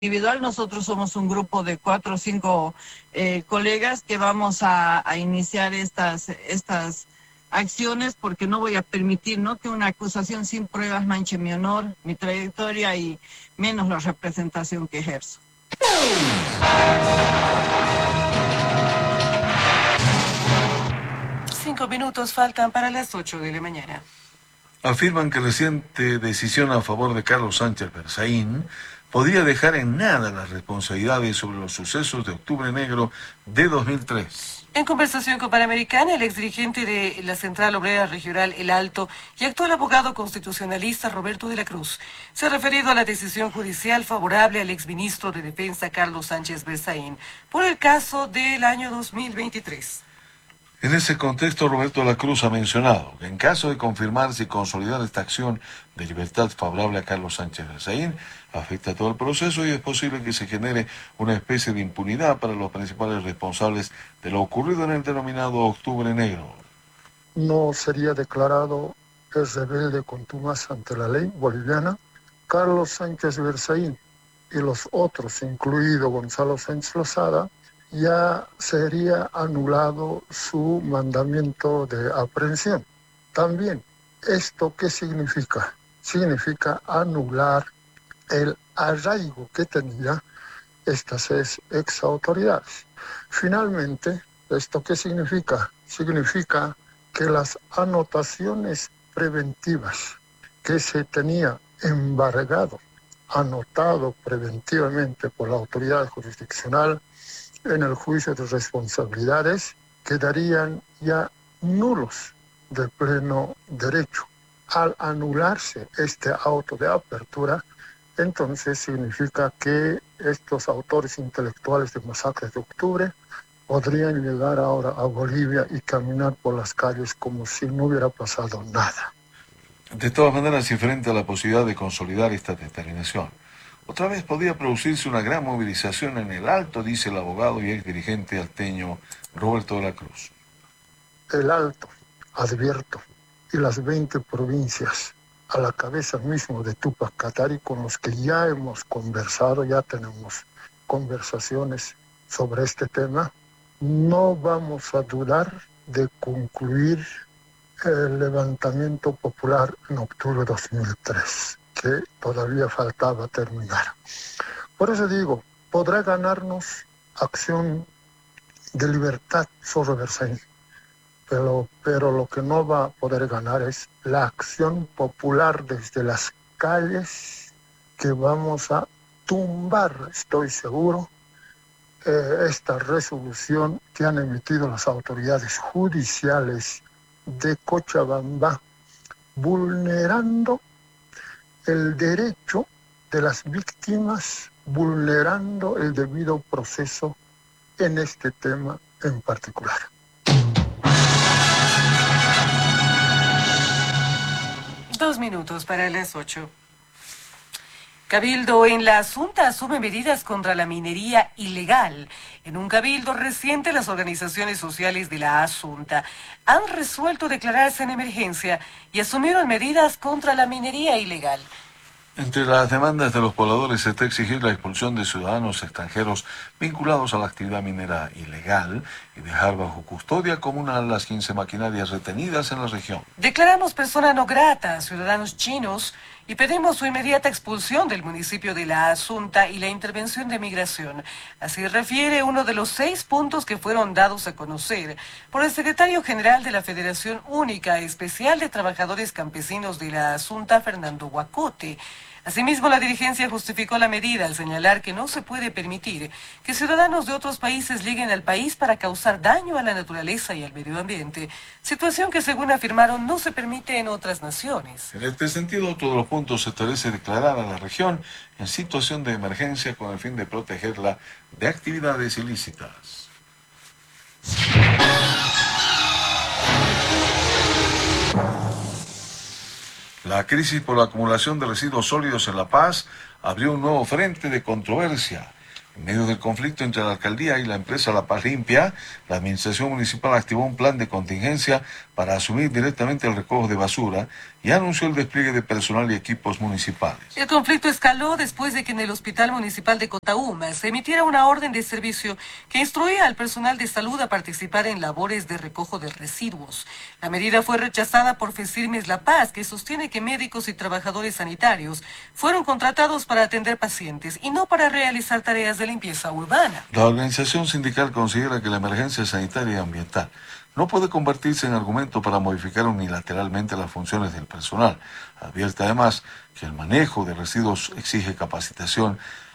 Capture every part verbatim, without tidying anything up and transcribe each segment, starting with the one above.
individual, nosotros somos un grupo de cuatro o cinco eh, colegas que vamos a, a iniciar estas, estas acciones porque no voy a permitir, ¿no?, que una acusación sin pruebas manche mi honor, mi trayectoria y menos la representación que ejerzo. Cinco minutos faltan para las ocho de la mañana. Afirman que reciente decisión a favor de Carlos Sánchez Berzaín podría dejar en nada las responsabilidades sobre los sucesos de Octubre Negro de dos mil tres. En conversación con Panamericana, el exdirigente de la Central Obrera Regional El Alto y actual abogado constitucionalista Roberto de la Cruz se ha referido a la decisión judicial favorable al exministro de Defensa Carlos Sánchez Berzaín por el caso del año dos mil veintitrés. En ese contexto, Roberto de la Cruz ha mencionado que en caso de confirmarse y consolidar esta acción de libertad favorable a Carlos Sánchez Berzaín, afecta todo el proceso y es posible que se genere una especie de impunidad para los principales responsables de lo ocurrido en el denominado Octubre Negro. No sería declarado el rebelde contumaz ante la ley boliviana. Carlos Sánchez Berzaín y los otros, incluido Gonzalo Sánchez Lozada, ya sería anulado su mandamiento de aprehensión. También, ¿esto qué significa? Significa anular el arraigo que tenía estas ex autoridades. Finalmente, ¿esto qué significa? Significa que las anotaciones preventivas que se tenía embargado, anotado preventivamente por la autoridad jurisdiccional, en el juicio de responsabilidades quedarían ya nulos de pleno derecho. Al anularse este auto de apertura, entonces significa que estos autores intelectuales de masacres de octubre podrían llegar ahora a Bolivia y caminar por las calles como si no hubiera pasado nada. De todas maneras, y frente a la posibilidad de consolidar esta determinación, otra vez podría producirse una gran movilización en el Alto, dice el abogado y ex dirigente alteño Roberto de la Cruz. El Alto, advierto, y las veinte provincias a la cabeza mismo de Túpac Katari, con los que ya hemos conversado, ya tenemos conversaciones sobre este tema, no vamos a dudar de concluir el levantamiento popular en octubre de dos mil tres. Que todavía faltaba terminar. Por eso digo, podrá ganarnos acción de libertad sobre Berzaín, pero, pero lo que no va a poder ganar es la acción popular desde las calles que vamos a tumbar, estoy seguro, eh, esta resolución que han emitido las autoridades judiciales de Cochabamba, vulnerando el derecho de las víctimas, vulnerando el debido proceso en este tema en particular. Dos minutos para las ocho. Cabildo en la Asunta asume medidas contra la minería ilegal. En un cabildo reciente, las organizaciones sociales de la Asunta han resuelto declararse en emergencia y asumieron medidas contra la minería ilegal. Entre las demandas de los pobladores está exigir la expulsión de ciudadanos extranjeros vinculados a la actividad minera ilegal y dejar bajo custodia común a las quince maquinarias retenidas en la región. Declaramos persona no grata a ciudadanos chinos y pedimos su inmediata expulsión del municipio de La Asunta y la intervención de migración. Así refiere uno de los seis puntos que fueron dados a conocer por el secretario general de la Federación Única Especial de Trabajadores Campesinos de La Asunta, Fernando Huacote. Asimismo, la dirigencia justificó la medida al señalar que no se puede permitir que ciudadanos de otros países lleguen al país para causar daño a la naturaleza y al medio ambiente, situación que, según afirmaron, no se permite en otras naciones. En este sentido, todos los puntos se establece declarar a la región en situación de emergencia con el fin de protegerla de actividades ilícitas. La crisis por la acumulación de residuos sólidos en La Paz abrió un nuevo frente de controversia. En medio del conflicto entre la alcaldía y la empresa La Paz Limpia, la administración municipal activó un plan de contingencia para asumir directamente el recojo de basura y anunció el despliegue de personal y equipos municipales. El conflicto escaló después de que en el Hospital Municipal de Cotaúma se emitiera una orden de servicio que instruía al personal de salud a participar en labores de recojo de residuos. La medida fue rechazada por FECIRMES La Paz, que sostiene que médicos y trabajadores sanitarios fueron contratados para atender pacientes y no para realizar tareas de limpieza urbana. La organización sindical considera que la emergencia sanitaria y ambiental no puede convertirse en argumento para modificar unilateralmente las funciones del personal. Advierte además que el manejo de residuos exige capacitación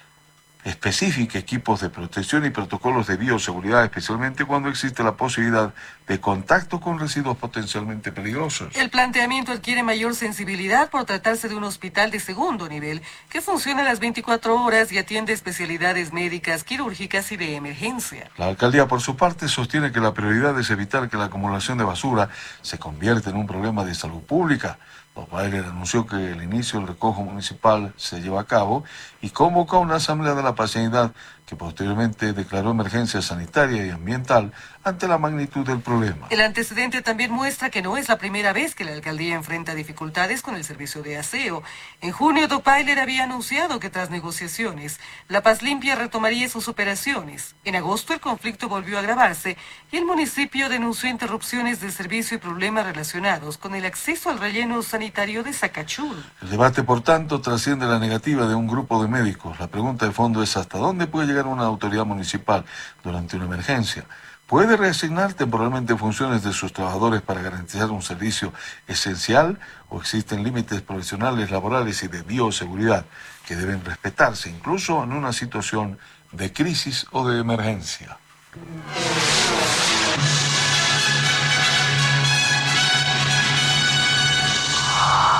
específica, equipos de protección y protocolos de bioseguridad, especialmente cuando existe la posibilidad de contacto con residuos potencialmente peligrosos. El planteamiento adquiere mayor sensibilidad por tratarse de un hospital de segundo nivel que funciona las veinticuatro horas y atiende especialidades médicas, quirúrgicas y de emergencia. La alcaldía, por su parte, sostiene que la prioridad es evitar que la acumulación de basura se convierta en un problema de salud pública. Dottweiler anunció que el inicio del recojo municipal se lleva a cabo y convocó a una asamblea de la pacienidad que posteriormente declaró emergencia sanitaria y ambiental ante la magnitud del problema. El antecedente también muestra que no es la primera vez que la alcaldía enfrenta dificultades con el servicio de aseo. En junio, Dottweiler había anunciado que tras negociaciones, La Paz Limpia retomaría sus operaciones. En agosto, el conflicto volvió a agravarse y el municipio denunció interrupciones del servicio y problemas relacionados con el acceso al relleno sanitario de Sacachul. El debate, por tanto, trasciende la negativa de un grupo de médicos. La pregunta de fondo es hasta dónde puede llegar una autoridad municipal durante una emergencia. ¿Puede reasignar temporalmente funciones de sus trabajadores para garantizar un servicio esencial o existen límites profesionales, laborales y de bioseguridad que deben respetarse incluso en una situación de crisis o de emergencia?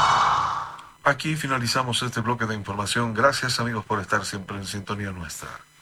Aquí finalizamos este bloque de información. Gracias, amigos, por estar siempre en sintonía nuestra.